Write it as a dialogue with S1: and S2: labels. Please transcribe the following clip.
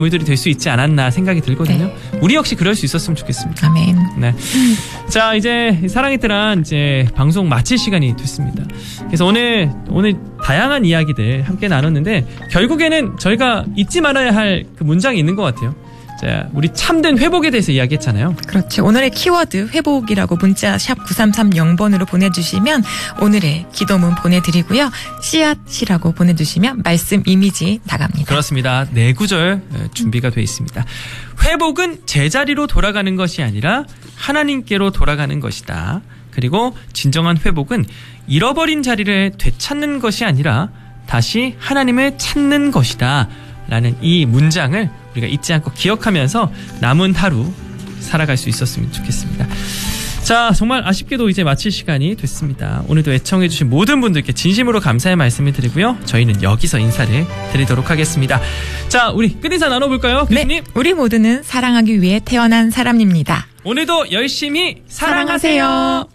S1: 우리들이 될 수 있지 않았나 생각이 들거든요. 네. 우리 역시 그럴 수 있었으면 좋겠습니다.
S2: 아멘.
S1: 네. 자, 이제 사랑의 뜰한 이제 방송 마칠 시간이 됐습니다. 그래서 오늘 다양한 이야기들 함께 나눴는데 결국에는 저희가 잊지 말아야 할 그 문장이 있는 것 같아요. 자, 우리 참된 회복에 대해서 이야기했잖아요.
S2: 그렇죠. 오늘의 키워드 회복이라고 문자 샵 9330번으로 보내주시면 오늘의 기도문 보내드리고요. 씨앗이라고 보내주시면 말씀 이미지 나갑니다.
S1: 그렇습니다. 4구절 준비가 되어 있습니다. 회복은 제자리로 돌아가는 것이 아니라 하나님께로 돌아가는 것이다. 그리고 진정한 회복은 잃어버린 자리를 되찾는 것이 아니라 다시 하나님을 찾는 것이다. 라는 이 문장을 우리가 잊지 않고 기억하면서 남은 하루 살아갈 수 있었으면 좋겠습니다. 자, 정말 아쉽게도 이제 마칠 시간이 됐습니다. 오늘도 애청해주신 모든 분들께 진심으로 감사의 말씀을 드리고요. 저희는 여기서 인사를 드리도록 하겠습니다. 자, 우리 끝인사 나눠볼까요? 교수님?
S2: 네, 우리 모두는 사랑하기 위해 태어난 사람입니다.
S1: 오늘도 열심히 사랑하세요.